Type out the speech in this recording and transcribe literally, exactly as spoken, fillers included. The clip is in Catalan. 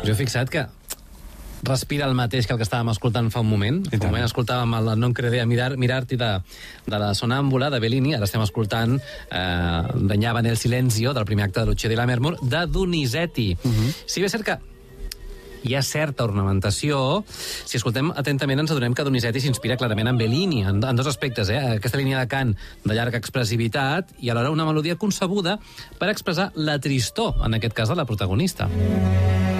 Jo he fixat que respira el mateix que el que estàvem escoltant fa un moment. Fa un moment escoltàvem el Non credea mirar, mirarti de, de la Sonàmbula, de Bellini. Ara estem escoltant eh, Regnava nel silenzio, del primer acte de Lucia di Lammermoor, de Donizetti. Uh -huh. Si bé és cert que hi ha certa ornamentació, si escoltem atentament ens adonem que Donizetti s'inspira clarament en Bellini, en, en dos aspectes, eh? Aquesta línia de cant de llarga expressivitat i alhora una melodia concebuda per expressar la tristor, en aquest cas de la protagonista.